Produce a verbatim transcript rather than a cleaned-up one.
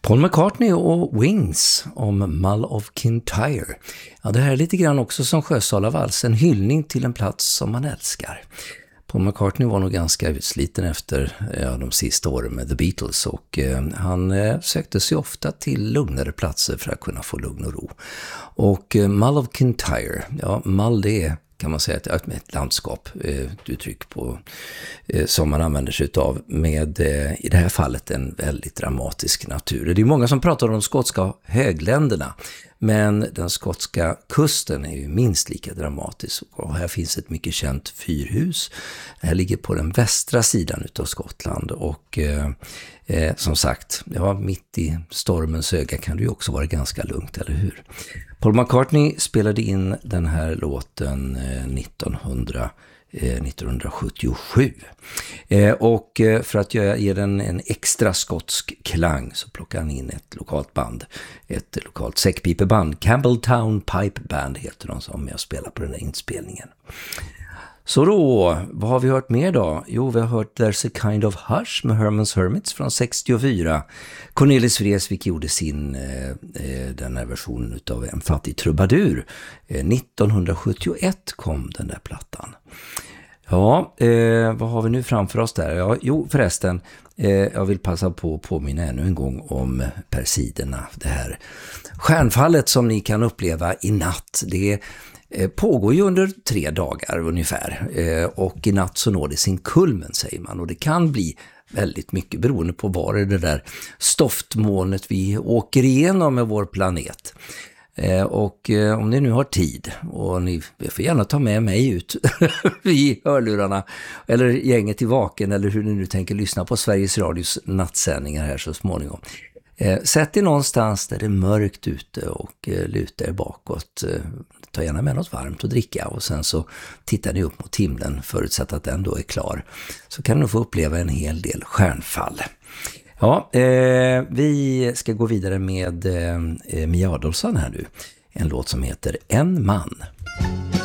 Paul McCartney och Wings om Mull of Kintyre. Ja, det här är lite grann också som Sjösalavals, en hyllning till en plats som man älskar. Paul McCartney var nog ganska utsliten efter ja, de sista åren med The Beatles och eh, han eh, sökte sig ofta till lugnare platser för att kunna få lugn och ro. Och eh, Mull of Kintyre, ja, Mull det är kan man säga ett, ett landskap, ett uttryck på, som man använder sig av med i det här fallet en väldigt dramatisk natur. Det är många som pratar om de skotska högländerna, men den skotska kusten är ju minst lika dramatisk. Och här finns ett mycket känt fyrhus. Det här ligger på den västra sidan utav Skottland och eh, eh, som sagt, ja, mitt i stormens öga kan det ju också vara ganska lugnt, eller hur? Paul McCartney spelade in den här låten eh, nittonhundra, eh, nittonhundrasjuttiosju. Eh, och eh, för att göra, ge den en extra skotsk klang så plockade han in ett lokalt band. Ett lokalt säckpipeband. Campbelltown Pipe Band heter de som jag spelar på den här inspelningen. Så då, vad har vi hört mer då? Jo, vi har hört There's a Kind of Hush med Herman's Hermits från sextiofyra. Cornelis Vreeswijk gjorde sin, eh, den här versionen av En fattig trubadur. Eh, nittonhundrasjuttioett kom den där plattan. Ja, eh, vad har vi nu framför oss där? Ja, jo, förresten, eh, jag vill passa på att påminna ännu en gång om Persiderna. Det här stjärnfallet som ni kan uppleva i natt, det är pågår ju under tre dagar ungefär och i natt så når det sin kulmen, säger man, och det kan bli väldigt mycket beroende på var är det där stoftmolnet vi åker igenom med vår planet. Och om ni nu har tid och ni får gärna ta med mig ut i hörlurarna eller gänget i Vaken eller hur ni nu tänker lyssna på Sveriges Radios nattsändningar här så småningom. Sätt er någonstans där det är mörkt ute och luta er bakåt. Ta gärna med något varmt att dricka och sen så tittar ni upp mot himlen förutsatt att den då är klar. Så kan ni få uppleva en hel del stjärnfall. Ja, eh, vi ska gå vidare med eh, Mia Adolfsson här nu. En låt som heter En man.